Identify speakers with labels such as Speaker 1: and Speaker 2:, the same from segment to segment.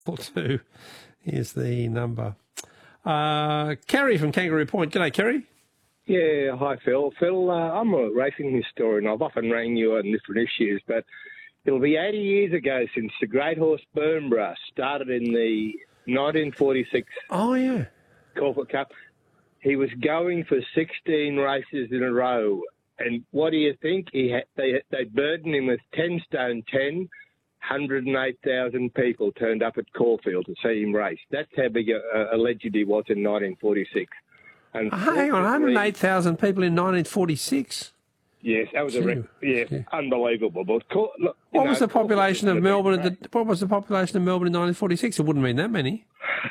Speaker 1: 2 is the number. Kerry from Kangaroo Point. G'day, Kerry.
Speaker 2: Yeah, hi, Phil. Phil, I'm a racing historian. I've often rang you on different issues, but it'll be 80 years ago since the great horse Burnborough started in the 1946 Corporate Cup. He was going for 16 races in a row. And what do you think? They burdened him with 10 stone 10. 108,000 people turned up at Caulfield to see him race. That's how big a legend he was in 1946. And
Speaker 1: hang on, 108,000 people in 1946?
Speaker 2: Yes, that was unbelievable. But look,
Speaker 1: what was the population of Melbourne? What was the population of Melbourne in 1946? It wouldn't mean that many.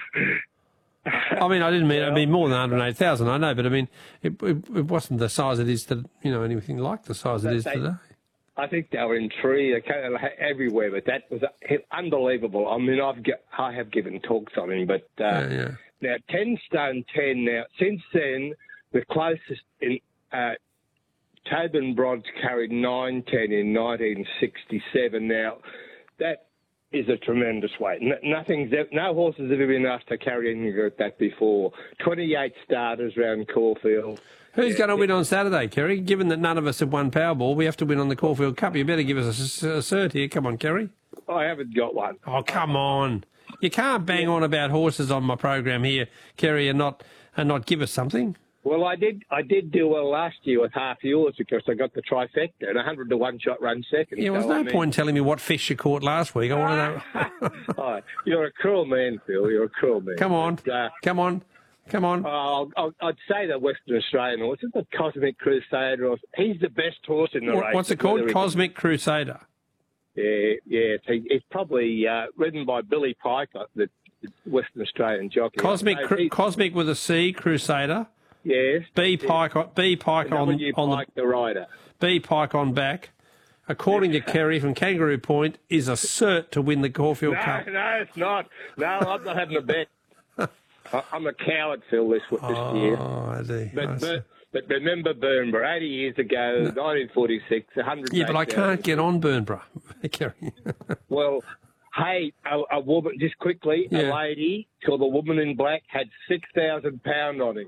Speaker 1: I mean, I didn't mean it'd be more than 108,000. I know, but I mean, it wasn't the size it is to anything like the size it is today.
Speaker 2: I think they were in tree everywhere, but that was unbelievable. I mean, I have given talks on him, but now 10 stone 10. Now since then, the closest in Tobin Bronze carried 910 in 1967. Now that is a tremendous weight. No horse has ever been asked to carry anything like that before. 28 starters around Caulfield.
Speaker 1: Who's going to win on Saturday, Kerry? Given that none of us have won Powerball, we have to win on the Caulfield Cup. You better give us a cert here. Come on, Kerry.
Speaker 2: I haven't got one.
Speaker 1: Oh, come on. You can't bang on about horses on my program here, Kerry, and not give us something.
Speaker 2: Well, I did do well last year with half yours because I got the trifecta and 100 to 1 shot run second.
Speaker 1: Yeah, well, there's no point in telling me what fish you caught last week. I want to know.
Speaker 2: Oh, you're a cruel man, Phil. You're a cruel man.
Speaker 1: Come on. Come on.
Speaker 2: I'd say the Western Australian horse is the Cosmic Crusader. He's the best horse in the race.
Speaker 1: What's it called? Cosmic Crusader.
Speaker 2: Yeah. It's probably ridden by Billy Pike, the Western Australian jockey.
Speaker 1: Cosmic with a C, Crusader.
Speaker 2: Yes.
Speaker 1: B Pike on
Speaker 2: the rider.
Speaker 1: B Pike on back. According to Kerry from Kangaroo Point, is a cert to win the Caulfield Cup.
Speaker 2: No, it's not. No, I'm not having a bet. I'm a coward, Phil, this year.
Speaker 1: Oh, I see.
Speaker 2: But remember Burnborough, 80 years ago, 1946, 100.
Speaker 1: Yeah, but I can't get on Burnborough, Kerry.
Speaker 2: Well, hey, a woman, just quickly, a lady called the Woman in Black had £6,000 on him.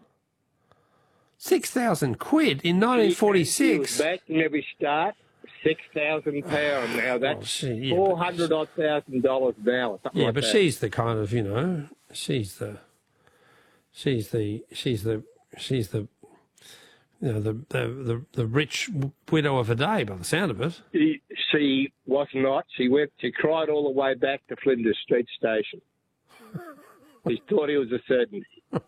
Speaker 1: 6,000 quid in 1946.
Speaker 2: He was back in every start. £6,000 now. That's $400,000 now.
Speaker 1: Yeah, but she's the kind of she's the rich widow of a day by the sound of it.
Speaker 2: She was not. She cried all the way back to Flinders Street Station. He thought he was a certainty.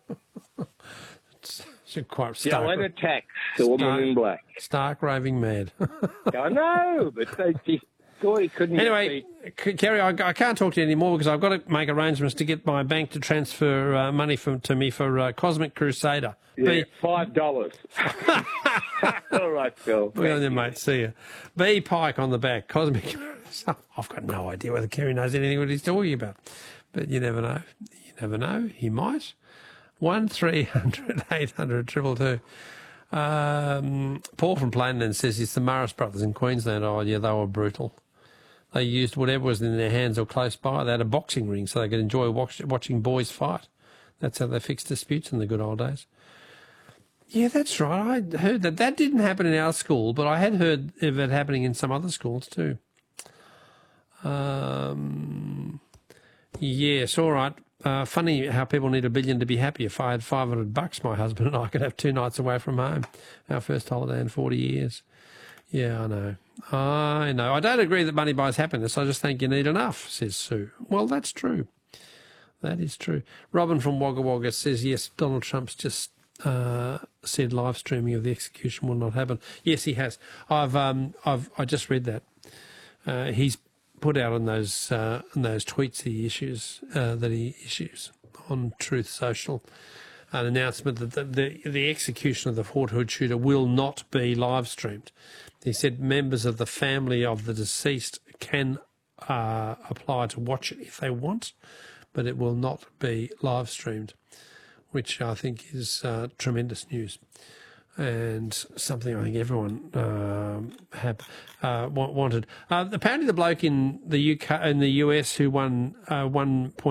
Speaker 1: Quite stark.
Speaker 2: An attack, the Woman in Black.
Speaker 1: Stark raving mad.
Speaker 2: I know, but she thought he couldn't.
Speaker 1: Anyway, Kerry, I can't talk to you anymore because I've got to make arrangements to get my bank to transfer money to me for Cosmic Crusader.
Speaker 2: Yeah, $5. All right, Phil.
Speaker 1: Well on you, mate. See you. B Pike on the back. Cosmic. I've got no idea whether Kerry knows anything what he's talking about, but you never know. You never know. He might. 1300 800 222. Paul from Plainland says it's the Morris brothers in Queensland. Oh, yeah, they were brutal. They used whatever was in their hands or close by. They had a boxing ring so they could enjoy watching boys fight. That's how they fixed disputes in the good old days. Yeah, that's right. I heard that. That didn't happen in our school, but I had heard of it happening in some other schools too. Yes, all right. Funny how people need $1 billion to be happy. If I had $500, my husband and I could have 2 nights away from home. Our first holiday in 40 years. Yeah, I know. I know. I don't agree that money buys happiness. I just think you need enough, says Sue. Well, that's true. That is true. Robin from Wagga Wagga says, yes, Donald Trump's just said live streaming of the execution will not happen. Yes, he has. I just read that. He's put out on those tweets that he issues on Truth Social an announcement that the execution of the Fort Hood shooter will not be live streamed. He said members of the family of the deceased can apply to watch it if they want, but it will not be live streamed, which I think is tremendous news. And something I think everyone wanted. Apparently, the bloke in the US who won 1.